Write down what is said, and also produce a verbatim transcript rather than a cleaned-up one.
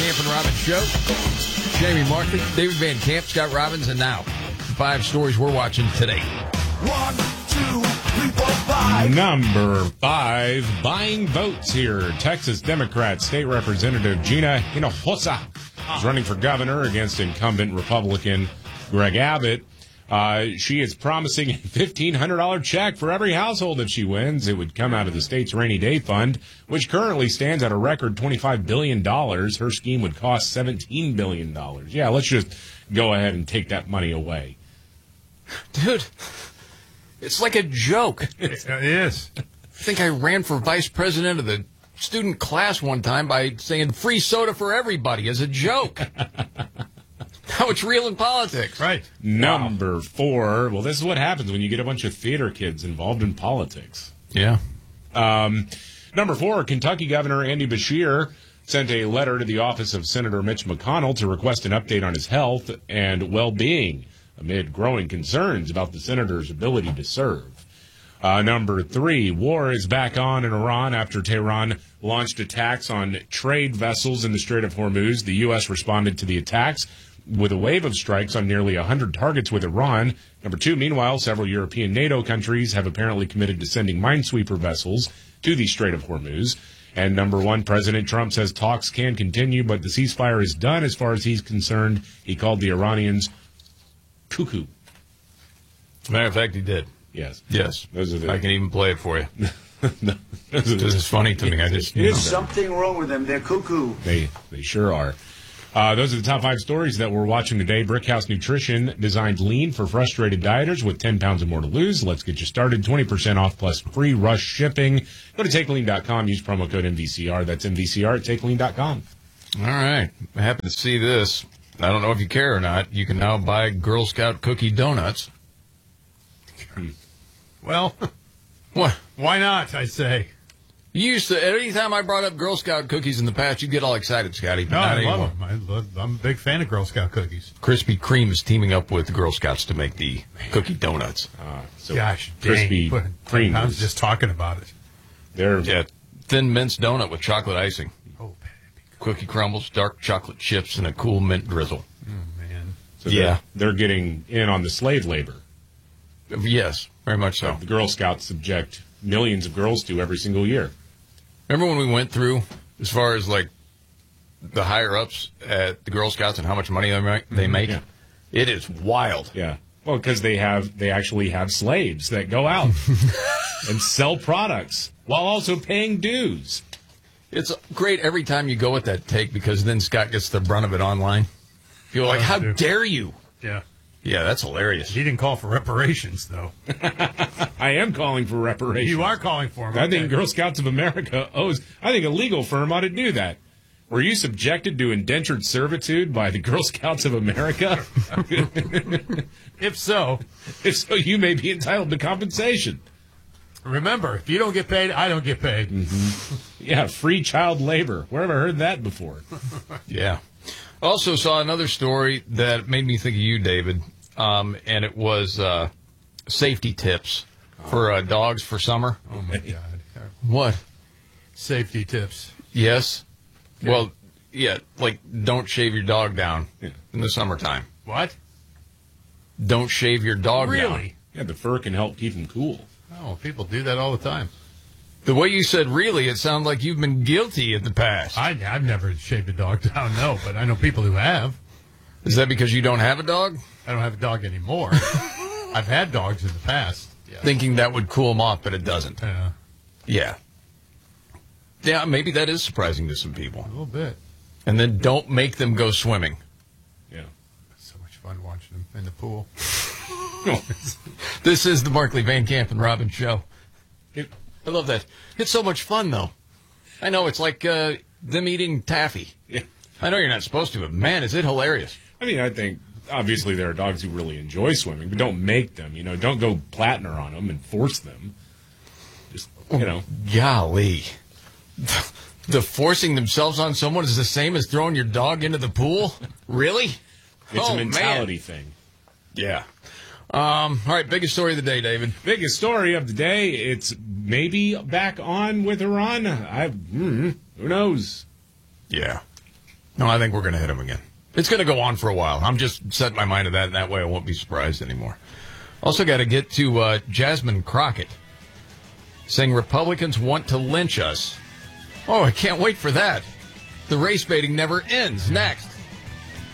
Camp and Robbins Show. Jamie Markley, David Van Camp, Scott Robbins, and now five stories we're watching today. One, two, three, four, five. Number five, buying votes here. Texas Democrat State Representative Gina Hinojosa is running for governor against incumbent Republican Greg Abbott. Uh, she is promising a fifteen hundred dollars check for every household if she wins. It would come out of the state's rainy day fund, which currently stands at a record twenty-five billion dollars. Her scheme would cost seventeen billion dollars. Yeah, let's just go ahead and take that money away. Dude, it's like a joke. It is. I think I ran for vice president of the student class one time by saying free soda for everybody as a joke. How it's real in politics. Right. Number wow. four. Well, this is what happens when you get a bunch of theater kids involved in politics. Yeah. Um, number four, Kentucky Governor Andy Beshear sent a letter to the office of Senator Mitch McConnell to request an update on his health and well-being amid growing concerns about the senator's ability to serve. Uh, number three, war is back on in Iran after Tehran launched attacks on trade vessels in the Strait of Hormuz. The U S responded to the attacks with a wave of strikes on nearly one hundred targets with Iran. Number two, meanwhile, several European NATO countries have apparently committed to sending minesweeper vessels to the Strait of Hormuz. And number one, President Trump says talks can continue, but the ceasefire is done as far as he's concerned. He called the Iranians cuckoo. Matter of fact, he did. Yes. Yes. Those are the, I can even play it for you. no, this is funny to me. I just There's something wrong with them. They're cuckoo. They, they sure are. Uh, those are the top five stories that we're watching today. Brickhouse Nutrition designed lean for frustrated dieters with ten pounds or more to lose. Let's get you started. twenty percent off plus free rush shipping. Go to take lean dot com. Use promo code M V C R. That's M V C R at take lean dot com. All right. I happen to see this. I don't know if you care or not. You can now buy Girl Scout cookie donuts. Well, what? Why not, I say. You used to, anytime I brought up Girl Scout cookies in the past, you'd get all excited, Scotty. No, I love them. I love, I'm a big fan of Girl Scout cookies. Krispy Kreme is teaming up with the Girl Scouts to make the cookie donuts. Uh, so Gosh, Krispy Kreme. I was just talking about it. They're yeah, thin mince donut with chocolate icing. Oh, baby. Cookie crumbles, dark chocolate chips, and a cool mint drizzle. Oh, man. So yeah. They're, they're getting in on the slave labor. Yes, very much so. The Girl Scouts subject millions of girls to every single year. Remember when we went through, as far as like the higher ups at the Girl Scouts and how much money they make? They make? Yeah. It is wild. Yeah. Well, because they have they actually have slaves that go out and sell products while also paying dues. It's great every time you go with that take because then Scott gets the brunt of it online. You're like, Oh, how dude. dare you? Yeah. Yeah, that's hilarious. He didn't call for reparations, though. I am calling for reparations. You are calling for them. I okay. think Girl Scouts of America owes, I think a legal firm ought to do that. Were you subjected to indentured servitude by the Girl Scouts of America? If so. If so, you may be entitled to compensation. Remember, if you don't get paid, I don't get paid. Mm-hmm. Yeah, free child labor. Where have I heard that before? Yeah. Also saw another story that made me think of you, David, um, and it was uh, safety tips for uh, dogs for summer. Oh, my God. What? Safety tips. Yes. Yeah. Well, yeah, like don't shave your dog down Yeah. in the summertime. What? Don't shave your dog down. Really? Yeah, the fur can help keep them cool. Oh, people do that all the time. The way you said really, it sounded like you've been guilty in the past. I, I've never shaved a dog down, no, but I know people who have. Is that because you don't have a dog? I don't have a dog anymore. I've had dogs in the past. Yeah. Thinking that would cool them off, but it doesn't. Yeah, Yeah. Yeah, maybe that is surprising to some people. a little bit. And then don't make them go swimming. Yeah. It's so much fun watching them in the pool. This is the Markley, Van Camp, and Robbins show. It, I love that. It's so much fun, though. I know, it's like uh, them eating taffy. yeah. I know you're not supposed to, but man, is it hilarious. I mean, I think obviously there are dogs who really enjoy swimming, but don't make them. You know, don't go Plattner on them and force them. Just, you know. Golly. The forcing themselves on someone is the same as throwing your dog into the pool? Really? It's oh, a mentality man. thing. Yeah. Um, all right, biggest story of the day, David. Biggest story of the day, it's maybe back on with Iran. I, mm, who knows? Yeah. No, I think we're going to hit them again. It's going to go on for a while. I'm just setting my mind to that, and that way I won't be surprised anymore. Also got to get to uh, Jasmine Crockett saying Republicans want to lynch us. Oh, I can't wait for that. The race baiting never ends. Next.